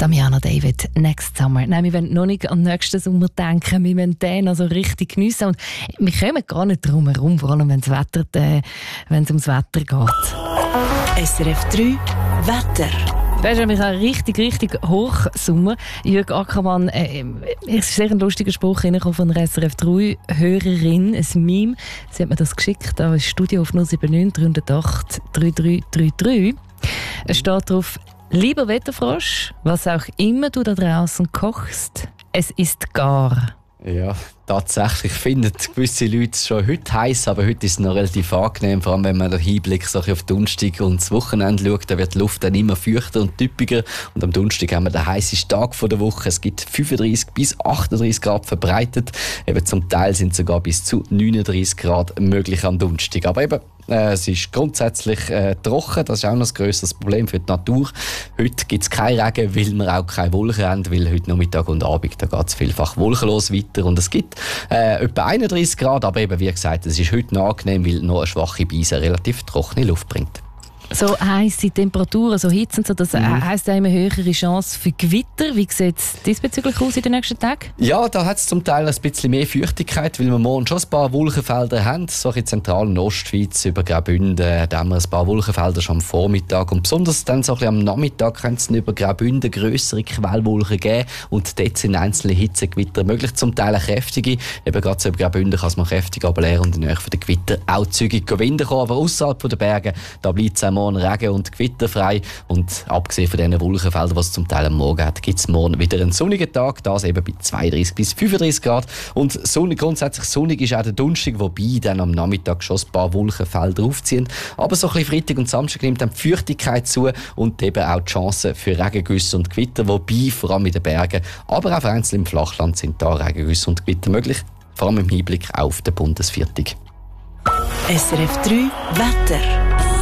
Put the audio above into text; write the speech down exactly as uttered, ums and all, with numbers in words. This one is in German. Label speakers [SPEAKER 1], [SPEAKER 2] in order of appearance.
[SPEAKER 1] Damiana David, Next Summer. Nein, wir wollen noch nicht an den nächsten Sommer denken, wir wollen den also richtig geniessen. Und wir kommen gar nicht drum herum, vor allem wenn es Wetter, äh, wenn es ums Wetter geht.
[SPEAKER 2] S R F drei Wetter.
[SPEAKER 1] Das ist nämlich ein richtig, richtig Hochsommer. Jürg Ackermann, äh, es ist sehr ein lustiger Spruch von einer S R F drei Hörerin, ein Meme. Sie hat mir das geschickt, da ist Studio auf null sieben neun drei null acht drei drei drei drei. Es steht drauf: Lieber Wetterfrosch, was auch immer du da draußen kochst, es ist gar.
[SPEAKER 3] Ja, tatsächlich finden gewisse Leute es schon heute heiß, aber heute ist es noch relativ angenehm, vor allem wenn man den Hinblick so auf Donnerstag und das Wochenende schaut, da wird die Luft dann immer feuchter und typischer und am Donnerstag haben wir den heißesten Tag der Woche. Es gibt fünfunddreißig bis achtunddreißig Grad verbreitet, eben zum Teil sind sogar bis zu neununddreißig Grad möglich am Donnerstag, aber eben Äh, es ist grundsätzlich äh, trocken, das ist auch noch ein grösseres Problem für die Natur. Heute gibt es keinen Regen, weil wir auch keine Wolken haben, weil heute Nachmittag und Abend da geht es vielfach wolkenlos weiter und es gibt äh, etwa einunddreißig Grad, aber eben wie gesagt, es ist heute noch angenehm, weil noch eine schwache Brise relativ trockene Luft bringt.
[SPEAKER 1] So heisse Temperaturen, so hitzend, so das mhm. heisst auch immer höhere Chance für Gewitter. Wie sieht es diesbezüglich aus in den nächsten Tagen?
[SPEAKER 3] Ja, da hat es zum Teil ein bisschen mehr Feuchtigkeit, weil wir morgen schon ein paar Wolkenfelder haben. So in zentralen Ostschweiz, über Graubünden, da haben wir ein paar Wolkenfelder schon am Vormittag. Und besonders dann so ein bisschen am Nachmittag kann es über Graubünden grössere Quellwolken geben. Und dort sind einzelne Hitzegewitter möglich, zum Teil auch kräftige. Eben gerade so über Graubünden kann es mal kräftig ableeren und in der Nähe von den Gewitter auch zügig Winden kommen. Aber außerhalb der Berge, da bleibt es morgen Regen- und gewitterfrei. Und abgesehen von diesen Wolkenfeldern, die es zum Teil am Morgen hat, gibt es morgen wieder einen sonnigen Tag. Das eben bei zweiunddreißig bis fünfunddreißig Grad. Und sonnig, grundsätzlich sonnig ist auch der Donnerstag, wobei dann am Nachmittag schon ein paar Wolkenfelder aufziehen. Aber so ein bisschen Freitag und Samstag nimmt dann die Feuchtigkeit zu und eben auch die Chancen für Regengüsse und Gewitter, wobei vor allem in den Bergen, aber auch vereinzelt im Flachland sind da Regengüsse und Gewitter möglich, vor allem im Hinblick auf den Bundesviertel.
[SPEAKER 2] S R F drei Wetter.